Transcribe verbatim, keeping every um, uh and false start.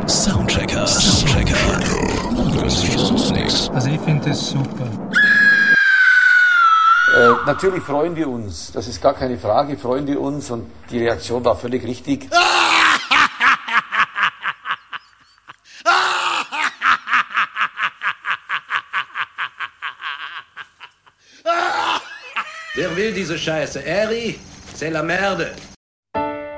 Soundchecker. Soundchecker. Das ist sonst nichts. Also ich finde das super. Äh, natürlich freuen wir uns, das ist gar keine Frage, freuen wir uns und die Reaktion war völlig richtig. Wer will diese Scheiße? Eri, c'est la merde.